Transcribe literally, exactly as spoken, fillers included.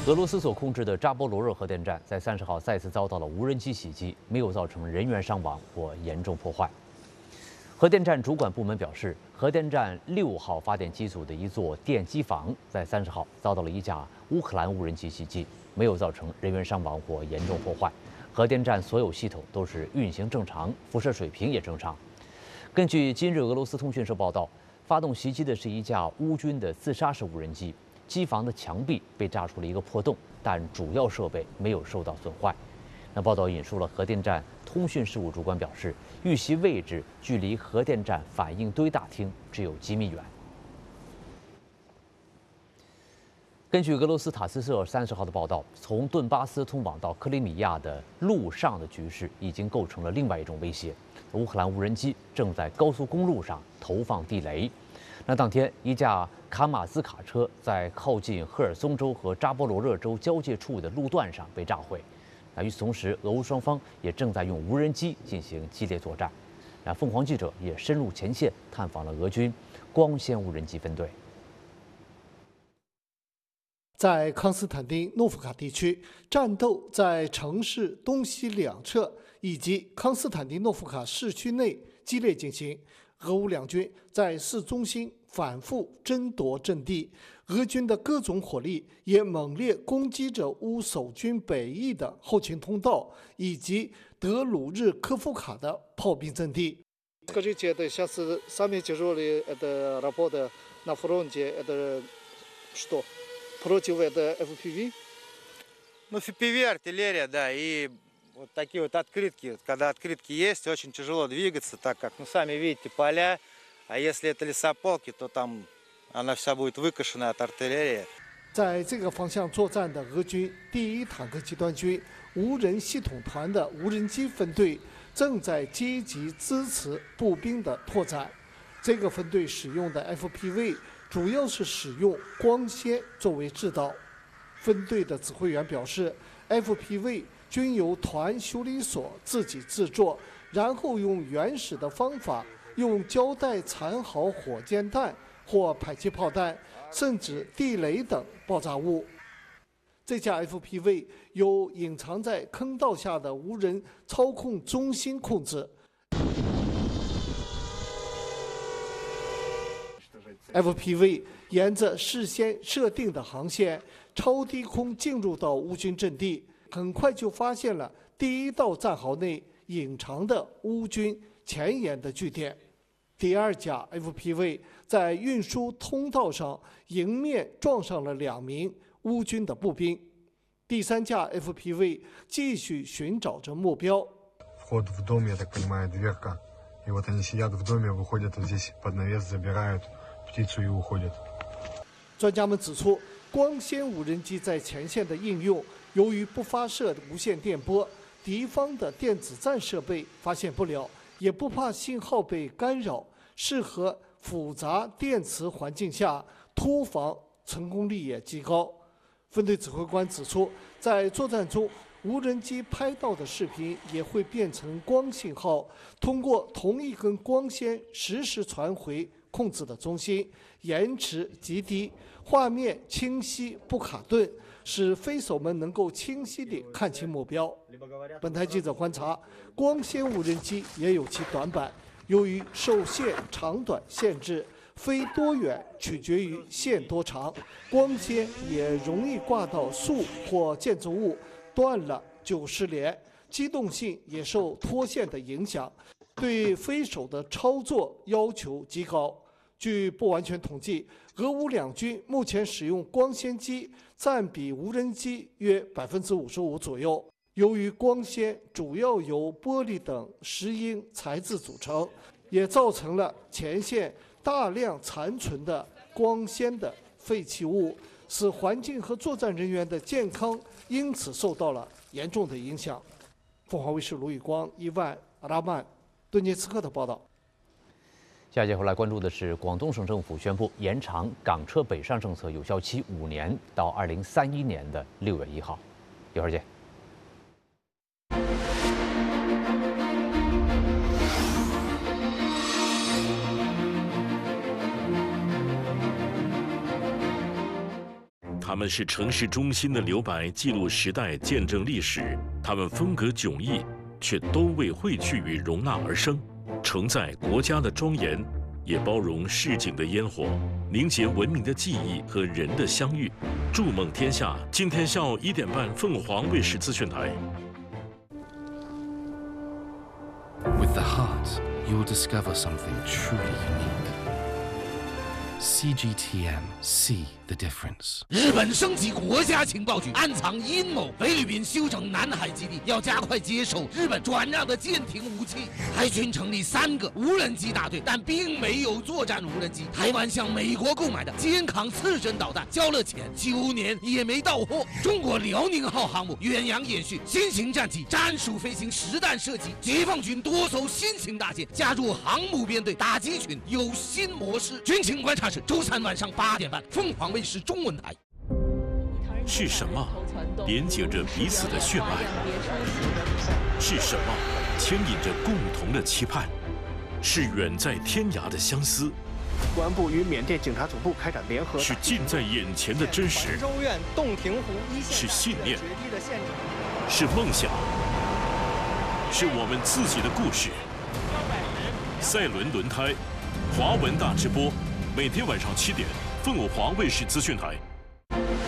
俄罗斯所控制的扎波罗热核电站在三十号再次遭到了无人机袭击，没有造成人员伤亡或严重破坏。核电站主管部门表示，核电站六号发电机组的一座电机房在三十号遭到了一架乌克兰无人机袭击，没有造成人员伤亡或严重破坏。核电站所有系统都是运行正常，辐射水平也正常。根据今日俄罗斯通讯社报道，发动袭击的是一架乌军的自杀式无人机。 机房的墙壁被炸出了一个破洞，但主要设备没有受到损坏。那报道引述了核电站通讯事务主管表示，遇袭位置距离核电站反应堆大厅只有几米远。根据俄罗斯塔斯社三十号的报道，从顿巴斯通往到克里米亚的陆上的局势已经构成了另外一种威胁。乌克兰无人机正在高速公路上投放地雷。 那当天，一架卡马兹卡车在靠近赫尔松州和扎波罗热州交界处的路段上被炸毁。那与此同时，俄乌双方也正在用无人机进行激烈作战。那凤凰记者也深入前线探访了俄军光纤无人机分队。 在康斯坦丁诺夫卡地区，战斗在城市东西两侧以及康斯坦丁诺夫卡市区内激烈进行。俄乌两军在市中心反复争夺阵地，俄军的各种火力也猛烈攻击着乌守军北翼的后勤通道以及德鲁日科夫卡的炮兵阵地。Скажите, это сейчас самые тяжелые это работа на фронте, это что? Против это эф пи ви? Ну, эф пи ви артиллерия, да, и вот такие вот открытки. Когда открытки есть, очень тяжело двигаться, так как, ну, сами видите, поля, а если это лесополки, то там она вся будет выкошена от артиллерии. 在这个方向作战的俄军第一坦克集团军无人系统团的无人机分队正在积极支持步兵的拓展。这个分队使用的 F P V 主要是使用光纤作为制导。分队的指挥员表示 ，F P V 均由团修理所自己制作，然后用原始的方法，用胶带缠好火箭弹或迫击炮弹，甚至地雷等爆炸物。这架 F P V 由隐藏在坑道下的无人操控中心控制。F P V 沿着事先设定的航线，超低空进入到乌军阵地。 很快就发现了第一道战壕内隐藏的乌军前沿的据点。第二架 F P V 在运输通道上迎面撞上了两名乌军的步兵。第三架 F P V 继续寻找着目标。 Вход в дом, я так понимаю, дверка. И вот они сидят в доме, выходят вот здесь под навес, забирают птицу и уходят. 专家们指出，光纤无人机在前线的应用。 由于不发射无线电波，敌方的电子战设备发现不了，也不怕信号被干扰，适合复杂电磁环境下突防，成功率也极高。分队指挥官指出，在作战中，无人机拍到的视频也会变成光信号，通过同一根光纤实时传回控制的中心，延迟极低，画面清晰不卡顿。 使飞手们能够清晰地看清目标。本台记者观察，光纤无人机也有其短板，由于受线长短限制，飞多远取决于线多长，光纤也容易挂到树或建筑物，断了就失联，机动性也受脱线的影响，对飞手的操作要求极高。 据不完全统计，俄乌两军目前使用光纤机占比无人机约百分之五十五左右。由于光纤主要由玻璃等石英材质组成，也造成了前线大量残存的光纤的废弃物，使环境和作战人员的健康因此受到了严重的影响。凤凰卫视卢宇光、伊万、阿拉曼、顿涅茨克的报道。 下一节回来关注的是，广东省政府宣布延长港车北上政策有效期五年，到二零三一年的六月一号。一会儿见。 他们是城市中心的留白，记录时代，见证历史。他们风格迥异，却都为汇聚与容纳而生，承载国家的庄严，也包容市井的烟火，凝结文明的记忆和人的相遇。筑梦天下，今天下午一点半，凤凰卫视资讯台。 With the heart, you'll discover something truly unique. C G T M, see the difference. 日本升级国家情报局，暗藏阴谋。菲律宾修整南海基地，要加快接收日本转让的舰艇武器。海军成立三个无人机大队，但并没有作战无人机。台湾向美国购买的肩扛刺针导弹，交了钱，九年也没到货。中国辽宁号航母远洋演训，新型战机战术飞行实弹射击。解放军多艘新型大舰加入航母编队，打击群有新模式。军情观察室周三晚上八点半，凤凰卫视中文台。 是什么连接着彼此的血脉？是什么牵引着共同的期盼？是远在天涯的相思。 公安部与缅甸警察总部开展联合。 是近在眼前的真实。 州院洞庭湖一线。 是信念。是梦想。是我们自己的故事。赛轮轮胎，华文大直播，每天晚上七点，凤凰卫视资讯台。